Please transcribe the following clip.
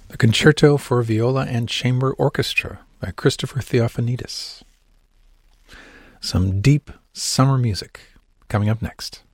The Concerto for Viola and Chamber Orchestra by Christopher Theophanidis. Some deep summer music coming up next.